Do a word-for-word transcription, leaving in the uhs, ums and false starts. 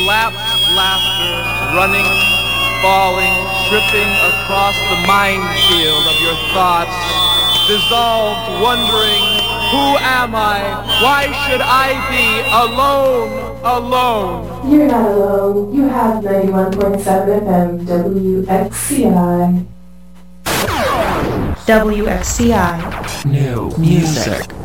collapsed laughter, running, falling, tripping across the minefield of your thoughts, dissolved, wondering, who am I? Why should I be alone, alone? You're not alone. You have ninety-one point seven F M W X C I. W X C I. New music.